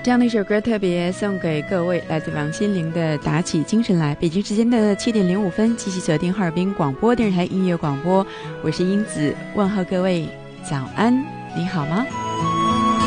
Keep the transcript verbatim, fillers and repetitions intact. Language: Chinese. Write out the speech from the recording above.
这样的一首歌特别送给各位，来自王心凌的打起精神来。北京时间的七点零五分，继续锁定哈尔滨广播电视台音乐广播，我是英子，问候各位早安，你好吗？